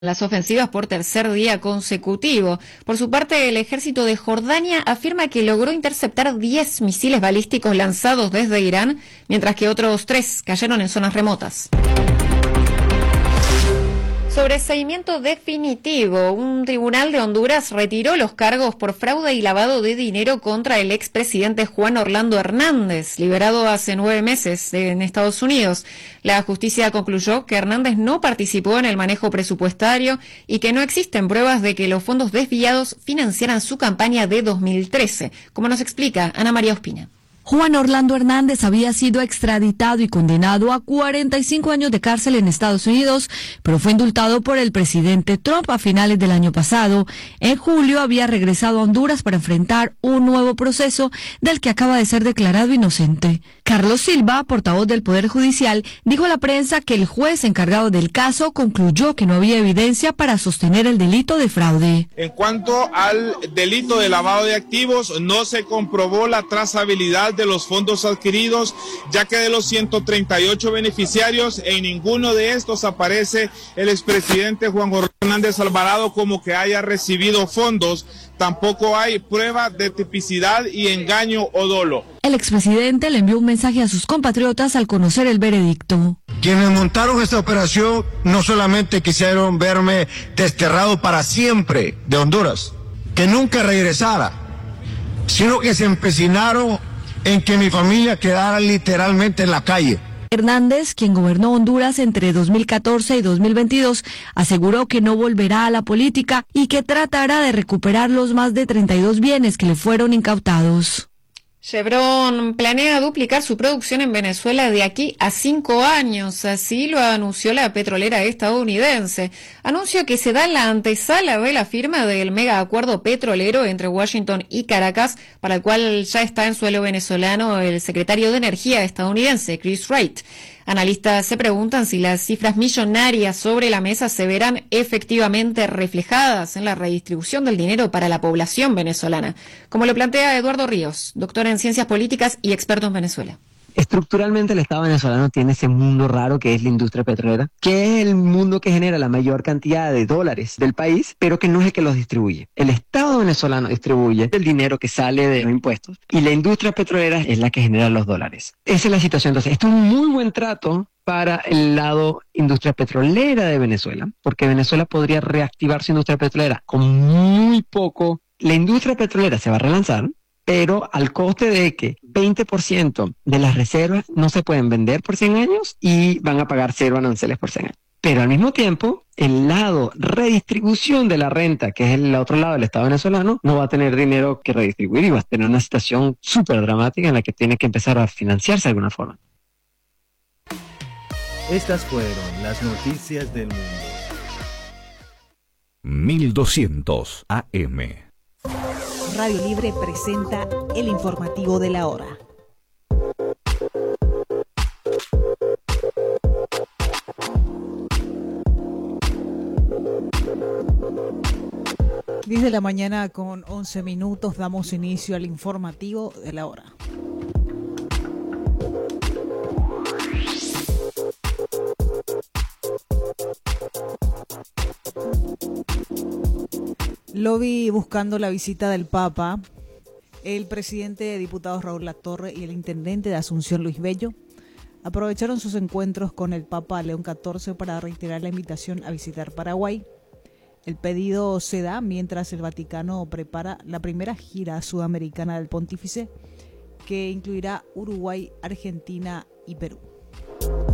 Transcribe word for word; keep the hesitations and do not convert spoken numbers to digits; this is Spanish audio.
Las ofensivas por tercer día consecutivo. Por su parte, el ejército de Jordania afirma que logró interceptar diez misiles balísticos lanzados desde Irán, mientras que otros tres cayeron en zonas remotas. Sobreseimiento definitivo. Un tribunal de Honduras retiró los cargos por fraude y lavado de dinero contra el expresidente Juan Orlando Hernández, liberado hace nueve meses en Estados Unidos. La justicia concluyó que Hernández no participó en el manejo presupuestario y que no existen pruebas de que los fondos desviados financiaran su campaña de dos mil trece, como nos explica Ana María Ospina. Juan Orlando Hernández había sido extraditado y condenado a cuarenta y cinco años de cárcel en Estados Unidos, pero fue indultado por el presidente Trump a finales del año pasado. En julio había regresado a Honduras para enfrentar un nuevo proceso del que acaba de ser declarado inocente. Carlos Silva, portavoz del Poder Judicial, dijo a la prensa que el juez encargado del caso concluyó que no había evidencia para sostener el delito de fraude. En cuanto al delito de lavado de activos, no se comprobó la trazabilidad de los fondos adquiridos, ya que de los ciento treinta y ocho beneficiarios, en ninguno de estos aparece el expresidente Juan Hernández Alvarado como que haya recibido fondos. Tampoco hay prueba de tipicidad y engaño o dolo. El expresidente le envió un mensaje a sus compatriotas al conocer el veredicto. Quienes montaron esta operación no solamente quisieron verme desterrado para siempre de Honduras, que nunca regresara, sino que se empecinaron en que mi familia quedara literalmente en la calle. Hernández, quien gobernó Honduras entre dos mil catorce y dos mil veintidós, aseguró que no volverá a la política y que tratará de recuperar los más de treinta y dos bienes que le fueron incautados. Chevron planea duplicar su producción en Venezuela de aquí a cinco años, así lo anunció la petrolera estadounidense. Anuncio que se da en la antesala de la firma del mega acuerdo petrolero entre Washington y Caracas, para el cual ya está en suelo venezolano el secretario de Energía estadounidense, Chris Wright. Analistas se preguntan si las cifras millonarias sobre la mesa se verán efectivamente reflejadas en la redistribución del dinero para la población venezolana, como lo plantea Eduardo Ríos, doctor en Ciencias Políticas y experto en Venezuela. Estructuralmente el Estado venezolano tiene ese mundo raro que es la industria petrolera, que es el mundo que genera la mayor cantidad de dólares del país, pero que no es el que los distribuye. El Estado venezolano distribuye el dinero que sale de los impuestos y la industria petrolera es la que genera los dólares. Esa es la situación. Entonces, esto es un muy buen trato para el lado industria petrolera de Venezuela, porque Venezuela podría reactivar su industria petrolera con muy poco. La industria petrolera se va a relanzar, pero al coste de que veinte por ciento de las reservas no se pueden vender por cien años y van a pagar cero aranceles por cien años. Pero al mismo tiempo, el lado redistribución de la renta, que es el otro lado del Estado venezolano, no va a tener dinero que redistribuir y va a tener una situación súper dramática en la que tiene que empezar a financiarse de alguna forma. Estas fueron las noticias del mundo. mil doscientos A M. Radio Libre presenta el informativo de la hora. diez de la mañana con once minutos damos inicio al informativo de la hora. Lobby buscando la visita del Papa. El presidente de diputados Raúl Latorre y el intendente de Asunción Luis Bello aprovecharon sus encuentros con el Papa León catorce para reiterar la invitación a visitar Paraguay. El pedido se da mientras el Vaticano prepara la primera gira sudamericana del pontífice, que incluirá Uruguay, Argentina y Perú.